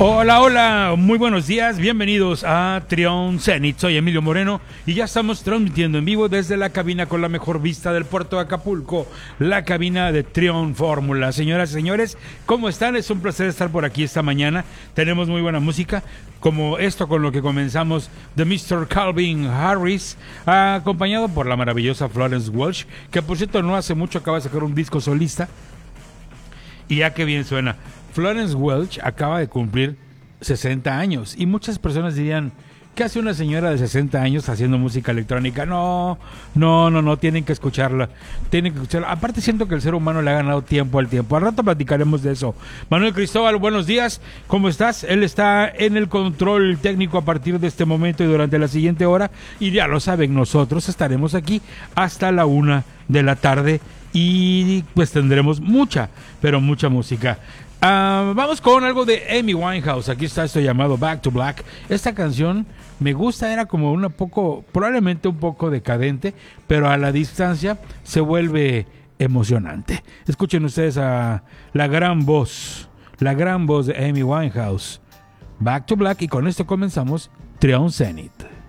Hola, hola, muy buenos días, bienvenidos a Trion Zenit, soy Emilio Moreno y ya estamos transmitiendo en vivo desde la cabina con la mejor vista del puerto de Acapulco, la cabina de Trion Fórmula. Señoras y señores, ¿cómo están? Es un placer estar por aquí esta mañana, tenemos muy buena música, como esto con lo que comenzamos de Mr. Calvin Harris, acompañado por la maravillosa Florence Welch, que por cierto no hace mucho acaba de sacar un disco solista, y ya que bien suena. Florence Welch acaba de cumplir 60 años y muchas personas dirían, ¿qué hace una señora de 60 años haciendo música electrónica? No, tienen que escucharla. Aparte siento que el ser humano le ha ganado tiempo al tiempo. Al rato platicaremos de eso. Manuel Cristóbal, buenos días, ¿cómo estás? Él está en el control técnico a partir de este momento y durante la siguiente hora. Y ya lo saben, nosotros estaremos aquí hasta la 1 de la tarde y pues tendremos mucha, pero mucha música. Vamos con algo de Amy Winehouse. Aquí está esto llamado Back to Black. Esta canción me gusta, era como probablemente un poco decadente, pero a la distancia se vuelve emocionante. Escuchen ustedes a la gran voz de Amy Winehouse. Back to Black, y con esto comenzamos Trion Zenit.